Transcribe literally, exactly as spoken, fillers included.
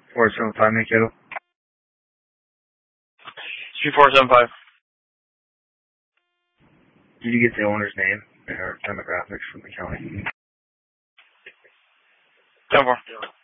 four seven five Mankato. three four seven five. Did you get the owner's name or demographics from the county? ten four.